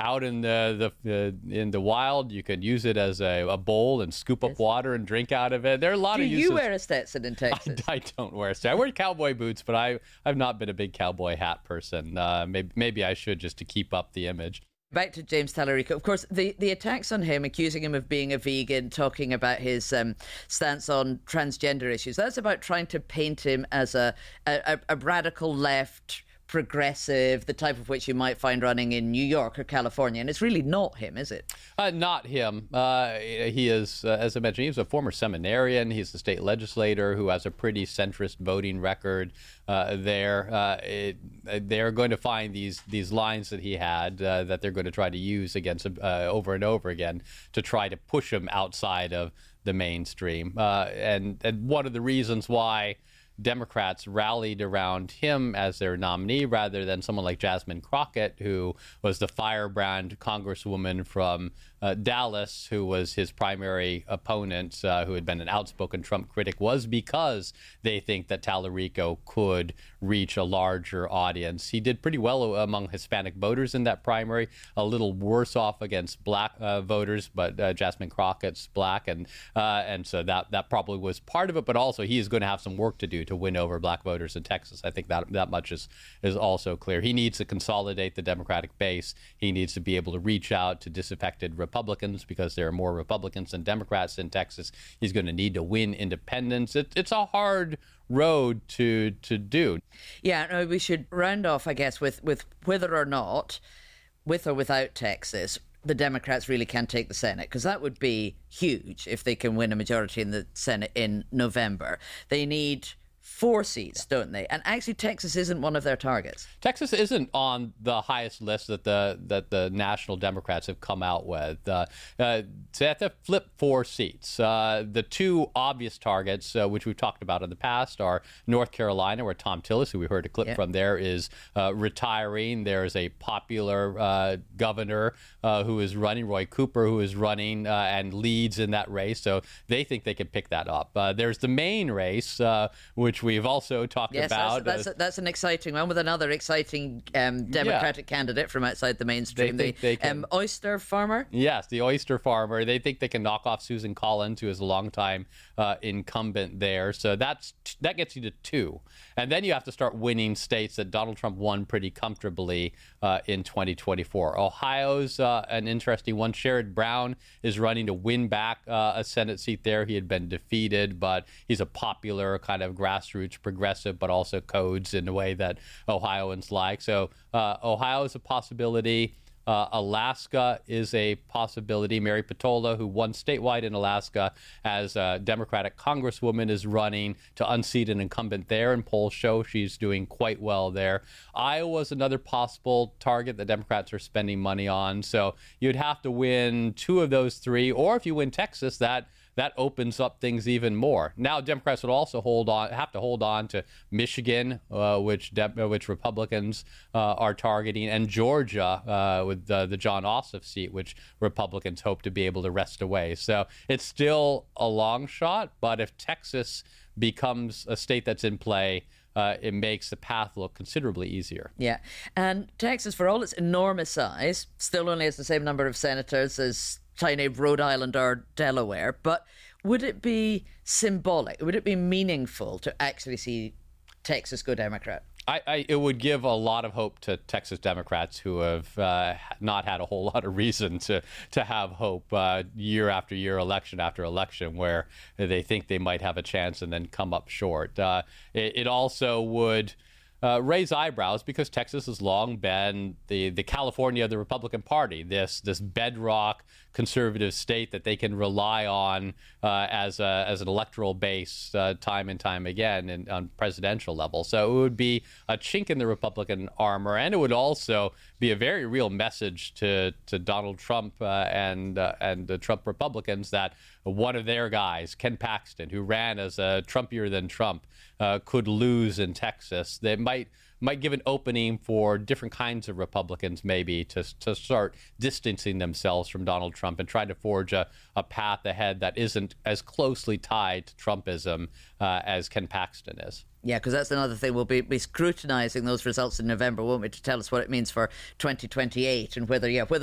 out in the wild. You could use it as a bowl and scoop up water and drink out of it. There are a lot of uses. Do you wear a Stetson in Texas? I don't wear a Stetson. I wear cowboy boots, but I've not been a big cowboy hat person. Maybe I should, just to keep up the image. Back to James Tallarico. Of course, the attacks on him, accusing him of being a vegan, talking about his stance on transgender issues, that's about trying to paint him as a radical left progressive, the type of which you might find running in New York or California. And it's really not him, is it? Not him. He is, as I mentioned, he was a former seminarian. He's a state legislator who has a pretty centrist voting record there. They're going to find these lines that he had that they're going to try to use against him over and over again to try to push him outside of the mainstream. And one of the reasons why Democrats rallied around him as their nominee rather than someone like Jasmine Crockett, who was the firebrand congresswoman from Dallas, who was his primary opponent, who had been an outspoken Trump critic, was because they think that Tallarico could reach a larger audience. He did pretty well among Hispanic voters in that primary, a little worse off against black voters, but Jasmine Crockett's black, and so that probably was part of it, but also he is going to have some work to do to win over black voters in Texas. I think that much is also clear. He needs to consolidate the Democratic base. He needs to be able to reach out to disaffected Republicans, because there are more Republicans than Democrats in Texas. He's going to need to win independents. It's a hard road to do. Yeah, no, we should round off, I guess, with whether or not, with or without Texas, the Democrats really can take the Senate, because that would be huge if they can win a majority in the Senate in November. They need 4 seats, don't they? And actually, Texas isn't one of their targets. Texas isn't on the highest list that the national Democrats have come out with. So they have to flip 4 seats. The 2 obvious targets, which we've talked about in the past, are North Carolina, where Tom Tillis, who we heard a clip from there, is retiring. There's a popular governor who is running, Roy Cooper, who is running and leads in that race. So they think they can pick that up. There's the Maine race, which we've also talked about. That's an exciting one, with another exciting Democratic candidate from outside the mainstream, the oyster farmer. Yes, the oyster farmer. They think they can knock off Susan Collins, who is a longtime incumbent there. So that gets you to 2. And then you have to start winning states that Donald Trump won pretty comfortably in 2024. Ohio's an interesting one. Sherrod Brown is running to win back a Senate seat there. He had been defeated, but he's a popular kind of grassroots progressive, but also codes in a way that Ohioans like. So Ohio is a possibility. Alaska is a possibility. Mary Patola, who won statewide in Alaska as a Democratic congresswoman, is running to unseat an incumbent there, and polls show she's doing quite well there. Iowa is another possible target that Democrats are spending money on. So you'd have to win 2 of those 3, or if you win Texas, that opens up things even more. Now, Democrats would also have to hold on to Michigan, which Republicans are targeting, and Georgia with the John Ossoff seat, which Republicans hope to be able to wrest away. So it's still a long shot, but if Texas becomes a state that's in play, it makes the path look considerably easier. Yeah. And Texas, for all its enormous size, still only has the same number of senators as tiny Rhode Island or Delaware. But would it be symbolic? Would it be meaningful to actually see Texas go Democrat? It would give a lot of hope to Texas Democrats, who have not had a whole lot of reason to have hope year after year, election after election, where they think they might have a chance and then come up short. It also would raise eyebrows, because Texas has long been the California of the Republican Party, this bedrock conservative state that they can rely on as an electoral base time and time again and on presidential level. So it would be a chink in the Republican armor, and it would also be a very real message to Donald Trump and the Trump Republicans that one of their guys, Ken Paxton, who ran as a Trumpier than Trump, could lose in Texas. They might give an opening for different kinds of Republicans maybe to start distancing themselves from Donald Trump and try to forge a path ahead that isn't as closely tied to Trumpism as Ken Paxton is. Yeah, because that's another thing. We'll be scrutinising those results in November, won't we, to tell us what it means for 2028 and whether